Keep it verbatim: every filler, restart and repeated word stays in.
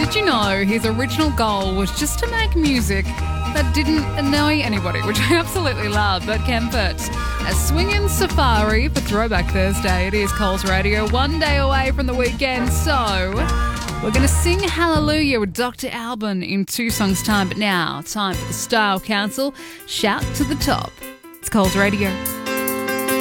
Did you know his original goal was just to make music that didn't annoy anybody, which I absolutely love. But Kempert, a swinging safari for Throwback Thursday. It is Coles Radio, one day away from the weekend. So we're going to sing Hallelujah with Doctor Alban in two songs' time. But now, time for the Style Council. Shout to the top. It's Coles Radio.